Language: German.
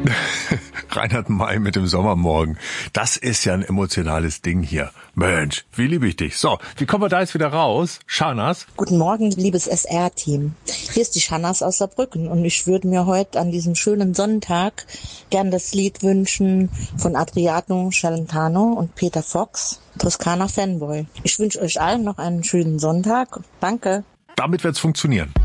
Reinhard May mit dem Sommermorgen. Das ist ja ein emotionales Ding hier. Mensch, wie liebe ich dich. So, wie kommen wir da jetzt wieder raus? Shahnaz? Guten Morgen, liebes SR-Team. Hier ist die Shahnaz aus Saarbrücken und ich würde mir heute an diesem schönen Sonntag gern das Lied wünschen von Adriano Celentano und Peter Fox, Toskana Fanboy. Ich wünsche euch allen noch einen schönen Sonntag. Danke. Damit wird's funktionieren.